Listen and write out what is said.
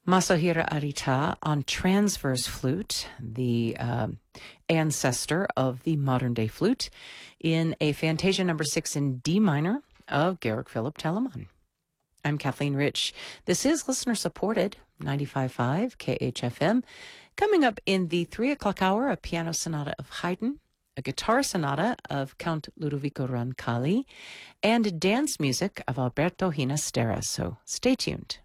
Masahiro Arita on transverse flute, the ancestor of the modern-day flute, in a Fantasia number 6 in D minor of Georg Philipp Telemann. I'm Kathleen Rich. This is listener-supported, 95.5 KHFM. Coming up in the 3 o'clock hour, a piano sonata of Haydn, a guitar sonata of Count Ludovico Roncalli, and dance music of Alberto Ginastera. So stay tuned.